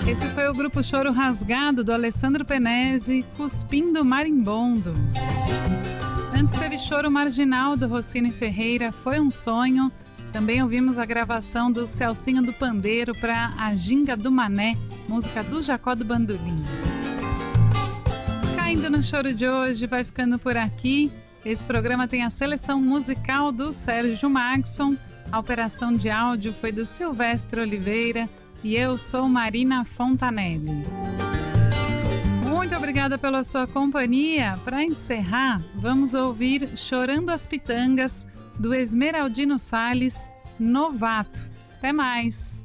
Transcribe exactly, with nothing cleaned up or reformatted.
Esse foi o grupo Choro Rasgado, do Alessandro Penese, Cuspindo Marimbondo. Antes teve Choro Marginal, do Rossini Ferreira, Foi um Sonho. Também ouvimos a gravação do Celcinho do Pandeiro para A Ginga do Mané, música do Jacó do Bandolim. Caindo no choro de hoje, vai ficando por aqui. Esse programa tem a seleção musical do Sérgio Maxson, a operação de áudio foi do Silvestre Oliveira e eu sou Marina Fontanelli. Muito obrigada pela sua companhia. Para encerrar, vamos ouvir Chorando as Pitangas, do Esmeraldino Salles, Novato. Até mais!